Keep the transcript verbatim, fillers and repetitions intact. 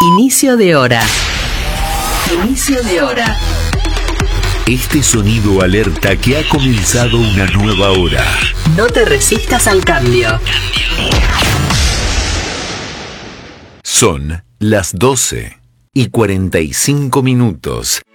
Inicio de hora. Inicio de hora. Este sonido alerta que ha comenzado una nueva hora. No te resistas al cambio. Son las doce y cuarenta y cinco minutos.